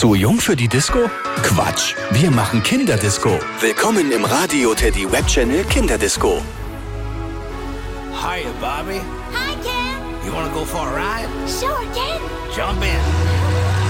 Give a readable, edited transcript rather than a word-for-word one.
Zu jung für die Disco? Quatsch, wir machen Kinderdisco. Willkommen im Radio Teddy Webchannel Kinderdisco. Hiya, Bobby. Hi, Ken. You wanna go for a ride? Sure, Ken. Jump in.